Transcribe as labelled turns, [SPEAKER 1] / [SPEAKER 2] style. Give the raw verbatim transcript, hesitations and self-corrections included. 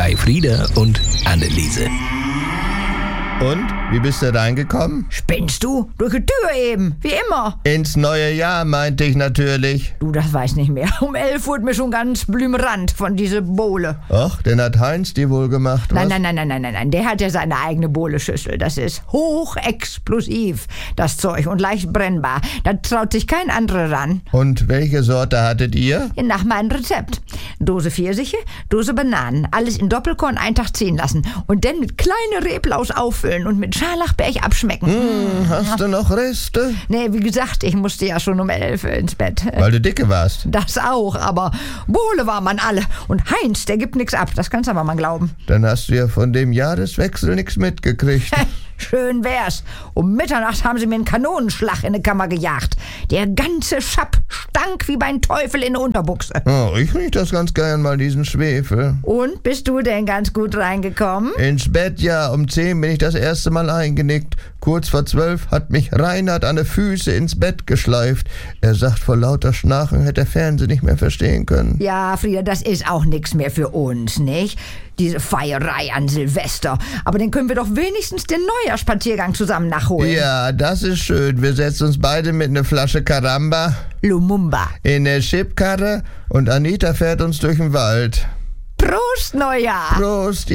[SPEAKER 1] bei Frieda und Anneliese.
[SPEAKER 2] Und? Wie bist du reingekommen?
[SPEAKER 3] Spinnst du? Durch die Tür eben, wie immer.
[SPEAKER 2] Ins neue Jahr meinte ich natürlich.
[SPEAKER 3] Du, das weiß nicht mehr. Um elf wurde mir schon ganz blümerant von dieser Bohle.
[SPEAKER 2] Ach, den hat Heinz dir wohl gemacht, was?
[SPEAKER 3] Nein, nein, nein, nein, nein, nein, nein. Der hat ja seine eigene Bohleschüssel. Das ist hochexplosiv, das Zeug, und leicht brennbar. Da traut sich kein anderer ran.
[SPEAKER 2] Und welche Sorte hattet ihr?
[SPEAKER 3] Nach meinem Rezept. Dose Pfirsiche, Dose Bananen. Alles in Doppelkorn einen Tag ziehen lassen. Und dann mit kleinen Reblaus auffüllen und mit Scharlachberg abschmecken.
[SPEAKER 2] Hm, hast du noch Reste?
[SPEAKER 3] Nee, wie gesagt, ich musste ja schon um elf ins Bett.
[SPEAKER 2] Weil du dicke warst.
[SPEAKER 3] Das auch, aber Bohle war man alle. Und Heinz, der gibt nichts ab. Das kannst du aber mal glauben.
[SPEAKER 2] Dann hast du ja von dem Jahreswechsel nichts mitgekriegt.
[SPEAKER 3] Schön wär's. Um Mitternacht haben sie mir einen Kanonenschlag in die Kammer gejagt. Der ganze Schapp stank wie beim Teufel in der Unterbuchse.
[SPEAKER 2] Oh, ich riech das ganz gern mal, diesen Schwefel.
[SPEAKER 3] Und, bist du denn ganz gut reingekommen?
[SPEAKER 2] Ins Bett, ja. Um zehn bin ich das erste Mal eingenickt. Kurz vor zwölf hat mich Reinhard an die Füße ins Bett geschleift. Er sagt, vor lauter Schnarchen hätte der Fernseher nicht mehr verstehen können.
[SPEAKER 3] Ja, Frieda, das ist auch nichts mehr für uns, nicht? Diese Feierei an Silvester. Aber dann können wir doch wenigstens den Neujahrsspaziergang zusammen nachholen.
[SPEAKER 2] Ja, das ist schön. Wir setzen uns beide mit einer Flasche Caramba
[SPEAKER 3] Lumumba.
[SPEAKER 2] in der Chipkarre und Anita fährt uns durch den Wald.
[SPEAKER 3] Prost, Neujahr!
[SPEAKER 2] Prost!